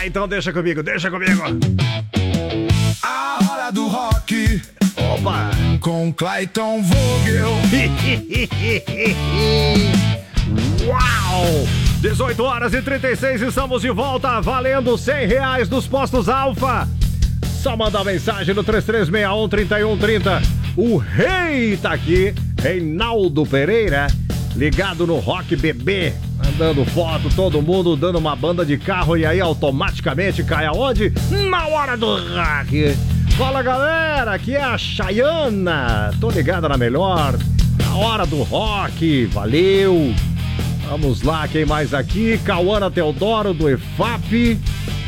Então deixa comigo, deixa comigo. A hora do rock. Opa! Com Clayton Vogel. Uau! 18 horas e 36, estamos de volta, valendo R$100 dos postos Alfa. Só mandar mensagem no 3361-3130. O rei tá aqui, Reinaldo Pereira, ligado no Rock Bebê, mandando foto, todo mundo dando uma banda de carro e aí automaticamente cai aonde? Na hora do rock. Fala galera, aqui é a Chayana, tô ligada na melhor, na hora do rock, valeu. Vamos lá, quem mais aqui? Cauana Teodoro do EFAP.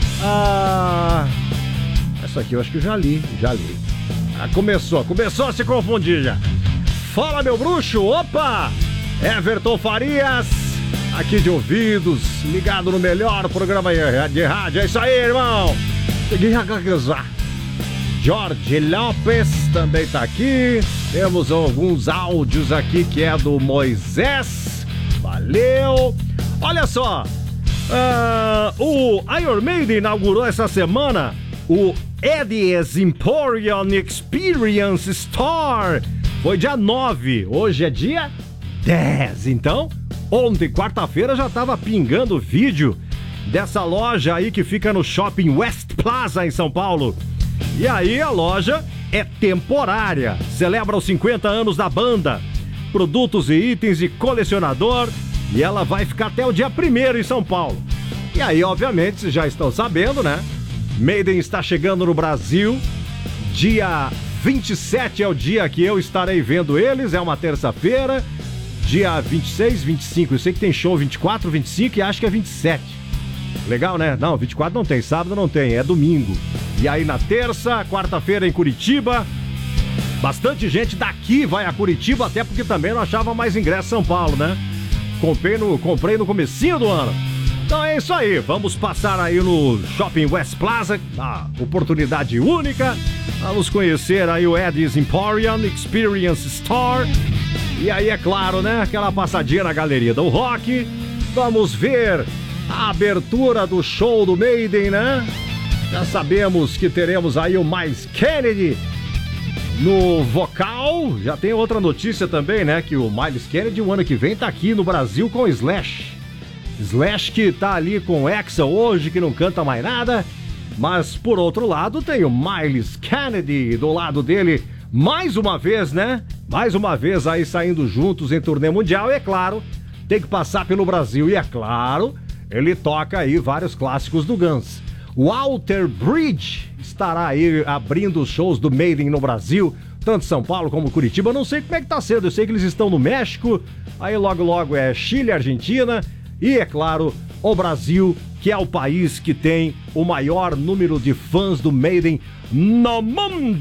Essa aqui eu acho que eu já li. Começou a se confundir já. Fala meu bruxo, opa! Everton Farias, aqui de ouvidos, ligado no melhor programa de rádio. É isso aí, irmão. Jorge Lopes também tá aqui. Temos alguns áudios aqui que é do Moisés. Valeu! Olha só, o Iron Maiden inaugurou essa semana o Eddie's Emporium Experience Store. Foi dia 9, hoje é dia 10. Então, ontem, quarta-feira, já tava pingando vídeo dessa loja aí que fica no Shopping West Plaza, em São Paulo. E aí a loja é temporária, celebra os 50 anos da banda. Produtos e itens de colecionador, e ela vai ficar até o dia 1º em São Paulo. E aí, obviamente, vocês já estão sabendo, né? Maiden está chegando no Brasil, dia 27 é o dia que eu estarei vendo eles, é uma terça-feira, dia 26, 25, eu sei que tem show 24, 25 e acho que é 27. Legal, né? Não, 24 não tem, sábado não tem, é domingo. E aí na terça, quarta-feira em Curitiba, bastante gente daqui vai a Curitiba, até porque também não achava mais ingresso em São Paulo, né? Comprei no comecinho do ano. Então é isso aí, vamos passar aí no Shopping West Plaza, a oportunidade única. Vamos conhecer aí o Eddie's Emporium Experience Store. E aí, é claro, né? Aquela passadinha na Galeria do Rock. Vamos ver a abertura do show do Maiden, né? Já sabemos que teremos aí o Myles Kennedy no vocal. Já tem outra notícia também, né? Que o Myles Kennedy, o ano que vem, tá aqui no Brasil com o Slash. Slash que tá ali com o Axl hoje, que não canta mais nada. Mas, por outro lado, tem o Myles Kennedy do lado dele, mais uma vez, né? Mais uma vez aí saindo juntos em turnê mundial. E é claro, tem que passar pelo Brasil. E é claro, ele toca aí vários clássicos do Guns. Walter Bridge estará aí abrindo os shows do Maiden no Brasil, tanto São Paulo como Curitiba. Eu não sei como é que tá sendo, eu sei que eles estão no México, aí logo é Chile, Argentina e, é claro, o Brasil, que é o país que tem o maior número de fãs do Maiden no mundo.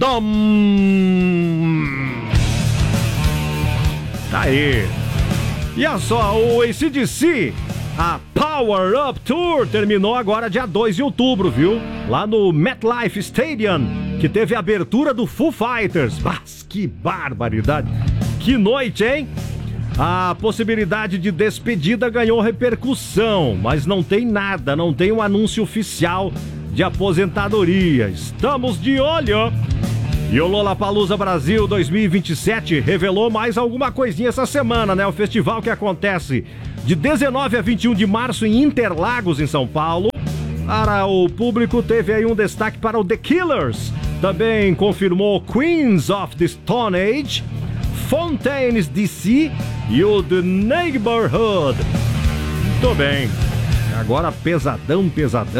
Tá aí. E olha só, o AC/DC, a Power Up Tour terminou agora dia 2 de outubro, viu? Lá no MetLife Stadium, que teve a abertura do Foo Fighters. Mas que barbaridade! Que noite, hein? A possibilidade de despedida ganhou repercussão, mas não tem nada, não tem um anúncio oficial de aposentadoria. Estamos de olho! E o Lollapalooza Brasil 2027 revelou mais alguma coisinha essa semana, né? O festival que acontece de 19 a 21 de março em Interlagos, em São Paulo. Para o público, teve aí um destaque para o The Killers. Também confirmou Queens of the Stone Age, Fontaines DC e o The Neighborhood. Muito bem. Agora pesadão.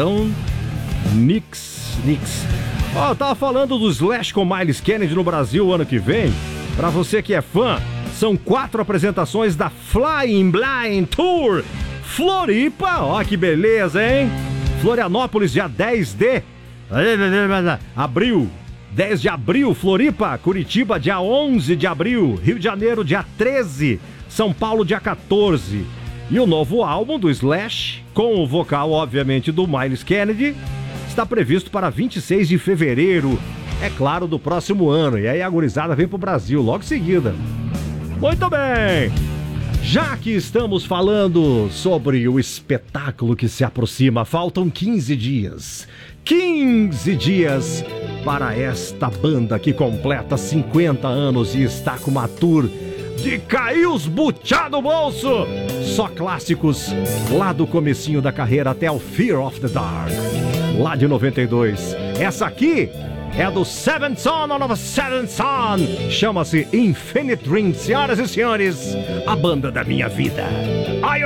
Nix. Ó, tava falando do Slash com Myles Kennedy no Brasil ano que vem. Pra você que é fã, são 4 apresentações da Flying Blind Tour Floripa. Ó, que beleza, hein? Florianópolis, dia 10 de abril. 10 de abril, Floripa. Curitiba, dia 11 de abril. Rio de Janeiro, dia 13. São Paulo, dia 14. E o novo álbum do Slash, com o vocal, obviamente, do Myles Kennedy, está previsto para 26 de fevereiro, é claro, do próximo ano. E aí a gurizada vem pro Brasil logo em seguida. Muito bem! Já que estamos falando sobre o espetáculo que se aproxima, faltam 15 dias. 15 dias para esta banda que completa 50 anos e está com uma tour de cair os butiá do bolso. Só clássicos lá do comecinho da carreira até o Fear of the Dark, lá de 92. Essa aqui é do Seventh Son of a Seventh Son. Chama-se Infinite Dream. Senhoras e senhores, a banda da minha vida. Are you